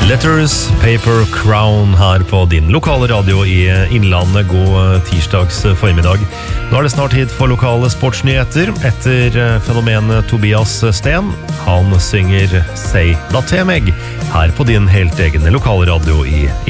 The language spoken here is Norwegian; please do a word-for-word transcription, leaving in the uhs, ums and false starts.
Letters, Paper, Crown her på din lokale radio i Innlandet. God tirsdags formiddag. Nå er det snart tid for lokale sportsnyheter etter fenomenet Tobias Sten. Han synger «Sei da til meg» her på din helt egne lokale radio i